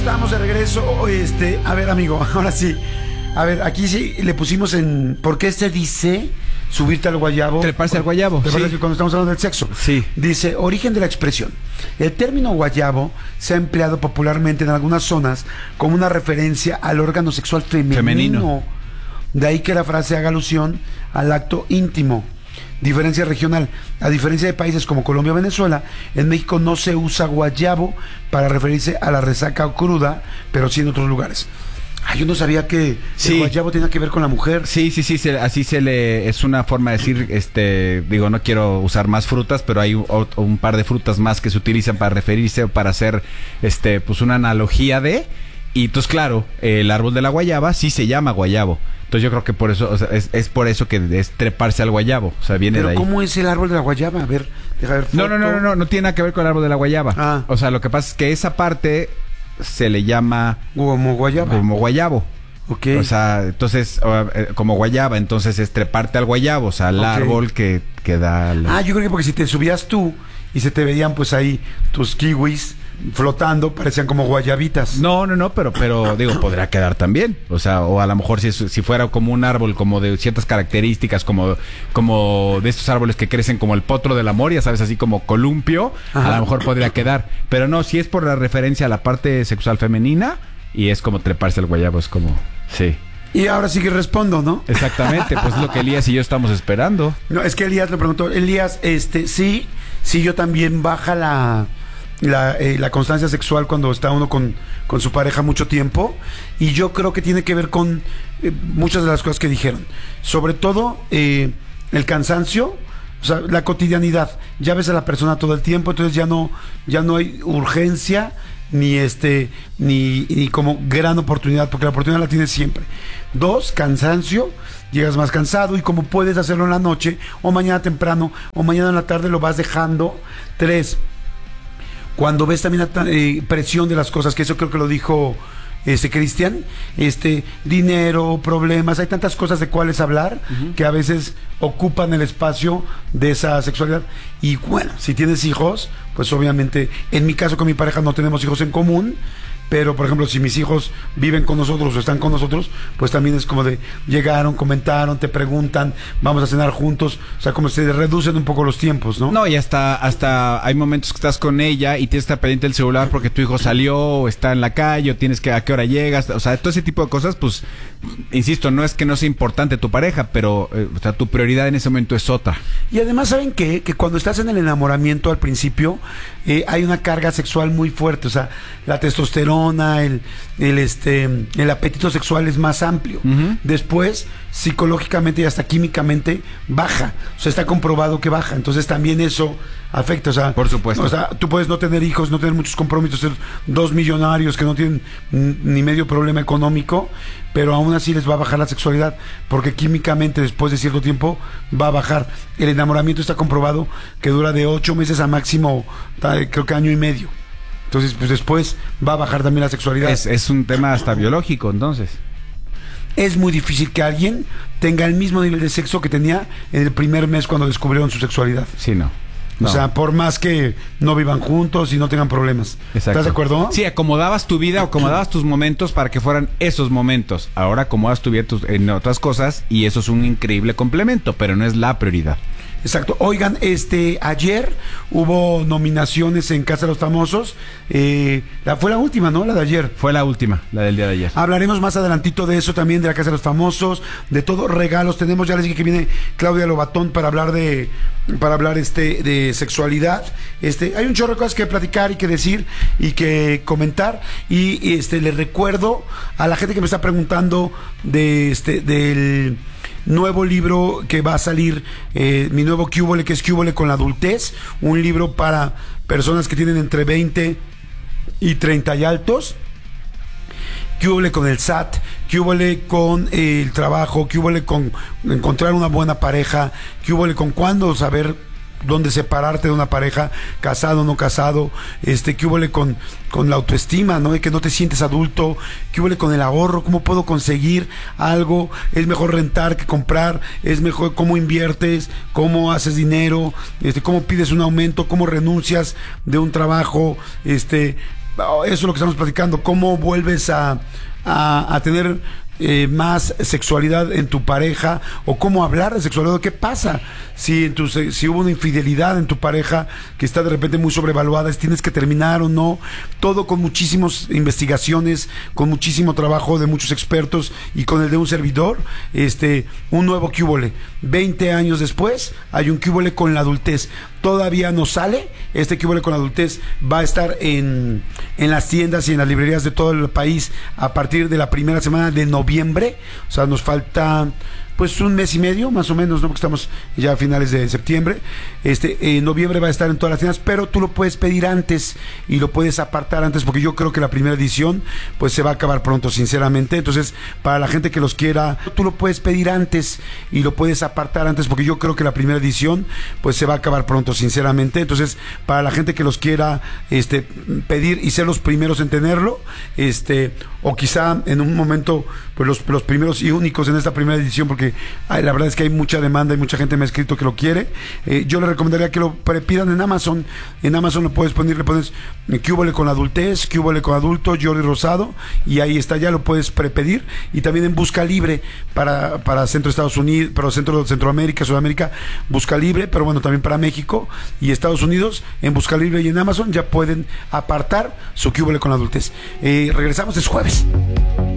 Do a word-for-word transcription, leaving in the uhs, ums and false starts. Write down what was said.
Estamos de regreso, este, a ver amigo, ahora sí, a ver, aquí sí le pusimos en, ¿por qué se dice subirte al guayabo? Treparse al guayabo, Treparse sí. Cuando estamos hablando del sexo. Sí. Dice, origen de la expresión. El término guayabo se ha empleado popularmente en algunas zonas como una referencia al órgano sexual femenino. femenino. De ahí que la frase haga alusión al acto íntimo. Diferencia regional. A diferencia de países como Colombia o Venezuela, en México no se usa guayabo para referirse a la resaca o cruda, pero sí en otros lugares. Ah, yo no sabía que sí. El guayabo tenía que ver con la mujer. Sí, sí, sí, se, así se le... Es una forma de decir, este... Digo, no quiero usar más frutas, pero hay un, un par de frutas más que se utilizan para referirse o para hacer, este, pues una analogía de... Y entonces, claro, el árbol de la guayaba sí se llama guayabo. Entonces yo creo que por eso, o sea, es, es por eso que es treparse al guayabo. O sea, viene Pero de ahí. ¿cómo es el árbol de la guayaba? A ver, deja ver. No, no, no, no, no, no tiene nada que ver con el árbol de la guayaba. Ah. O sea, lo que pasa es que esa parte se le llama... Como guayaba. Como guayabo. Ok. O sea, entonces, como guayaba, entonces es treparte al guayabo, o sea, al okay. árbol que, que da... La... Ah, yo creo que porque si te subías tú y se te veían pues ahí tus kiwis flotando, parecían como guayabitas. No, no, no, pero, pero digo, podría quedar también. O sea, o a lo mejor si, si fuera como un árbol como de ciertas características, como, como de estos árboles que crecen como el potro de la moria, ¿sabes? Así como columpio, ajá. A lo mejor podría quedar. Pero no, si es por la referencia a la parte sexual femenina y es como treparse al guayabo, es como... Sí. Y ahora sí que respondo, ¿no? Exactamente, pues es lo que Elías y yo estamos esperando. No, es que Elías le preguntó, Elías, este, sí, sí, yo también baja la... La, eh, la constancia sexual cuando está uno con, con su pareja mucho tiempo, y yo creo que tiene que ver con eh, muchas de las cosas que dijeron, sobre todo eh, el cansancio, o sea, la cotidianidad. Ya ves a la persona todo el tiempo, entonces ya no, ya no hay urgencia ni este ni, ni como gran oportunidad, porque la oportunidad la tienes siempre. Dos, cansancio, llegas más cansado y como puedes hacerlo en la noche o mañana temprano o mañana en la tarde lo vas dejando. Tres, cuando ves también la eh, presión de las cosas, que eso creo que lo dijo este Cristian, este dinero, problemas, hay tantas cosas de cuáles hablar, uh-huh. que a veces ocupan el espacio de esa sexualidad. Y bueno, si tienes hijos, pues obviamente, en mi caso con mi pareja no tenemos hijos en común, pero por ejemplo si mis hijos viven con nosotros o están con nosotros, pues también es como de llegaron, comentaron, te preguntan, vamos a cenar juntos, o sea, como se reducen un poco los tiempos, ¿no? No, y hasta hasta hay momentos que estás con ella y tienes que estar pendiente del celular porque tu hijo salió o está en la calle o tienes que a qué hora llegas, o sea, todo ese tipo de cosas, pues insisto, no es que no sea importante tu pareja, pero eh, o sea, tu prioridad en ese momento es otra. Y además, ¿saben qué? Que cuando estás en el enamoramiento al principio, eh, hay una carga sexual muy fuerte, o sea, la testosterona, El, el este el apetito sexual es más amplio. Uh-huh. Después, psicológicamente y hasta químicamente baja. O sea, está comprobado que baja. Entonces también eso afecta. O sea, por supuesto. O sea, tú puedes no tener hijos, no tener muchos compromisos, ser dos millonarios que no tienen ni medio problema económico, pero aún así les va a bajar la sexualidad, porque químicamente después de cierto tiempo va a bajar. El enamoramiento está comprobado que dura de ocho meses a máximo, creo que año y medio. Entonces, pues después va a bajar también la sexualidad. Es, es un tema hasta biológico, entonces. Es muy difícil que alguien tenga el mismo nivel de sexo que tenía en el primer mes cuando descubrieron su sexualidad. Sí, no. no. O sea, por más que no vivan juntos y no tengan problemas. Exacto. ¿Estás de acuerdo? Sí, acomodabas tu vida, acomodabas tus momentos para que fueran esos momentos. Ahora acomodas tu vida en otras cosas y eso es un increíble complemento, pero no es la prioridad. Exacto. Oigan, este ayer hubo nominaciones en Casa de los Famosos. Eh, la, fue la última, ¿no? La de ayer. Fue la última, la del día de ayer. Hablaremos más adelantito de eso también, de la Casa de los Famosos, de todo, regalos. Tenemos, ya les dije que viene Claudia Lobatón para hablar de, para hablar este, de sexualidad. Este, hay un chorro de cosas que platicar y que decir y que comentar. Y este, les recuerdo a la gente que me está preguntando de este, del nuevo libro que va a salir, eh, mi nuevo Cúbole, que es Cúbole con la adultez, un libro para personas que tienen entre veinte y treinta y altos. Cúbole con el S A T, cúbole con eh, el trabajo, cúbole con encontrar una buena pareja, cúbole con cuándo saber dónde separarte de una pareja, casado o no casado, este, qué huele con, con la autoestima, ¿no? De que no te sientes adulto, qué huele con el ahorro, cómo puedo conseguir algo, es mejor rentar que comprar, es mejor cómo inviertes, cómo haces dinero, este, cómo pides un aumento, cómo renuncias de un trabajo, este, eso es lo que estamos platicando, cómo vuelves a, a, a tener eh, más sexualidad en tu pareja, o cómo hablar de sexualidad. ¿Qué pasa si, en tu, si hubo una infidelidad en tu pareja que está de repente muy sobrevaluada, si tienes que terminar o no? Todo con muchísimas investigaciones, con muchísimo trabajo de muchos expertos y con el de un servidor. Este, un nuevo Cúbole. veinte años después hay un Cúbole con la adultez. Todavía no sale. Este Cúbole con la adultez va a estar en, en las tiendas y en las librerías de todo el país a partir de la primera semana de noviembre. O sea, nos falta pues un mes y medio, más o menos, ¿no? Porque estamos ya a finales de septiembre. Este, en noviembre va a estar en todas las tiendas, pero tú lo puedes pedir antes y lo puedes apartar antes, porque yo creo que la primera edición pues se va a acabar pronto, sinceramente. Entonces, para la gente que los quiera, tú lo puedes pedir antes y lo puedes apartar antes, porque yo creo que la primera edición pues se va a acabar pronto, sinceramente. Entonces, para la gente que los quiera este pedir y ser los primeros en tenerlo, este, o quizá en un momento pues los, los primeros y únicos en esta primera edición, porque ay, la verdad es que hay mucha demanda y mucha gente me ha escrito que lo quiere. Eh, yo le recomendaría que lo prepidan en Amazon. En Amazon lo puedes poner, le pones Cúbole con adultez, Cúbole con adulto, Jordi Rosado, y ahí está, ya lo puedes prepedir. Y también en Busca Libre para, para Centro de Estados Unidos, para Centro, Centroamérica, Sudamérica, Busca Libre, pero bueno, también para México y Estados Unidos, en Busca Libre y en Amazon ya pueden apartar su Cúbole con adultez. Eh, regresamos, es jueves.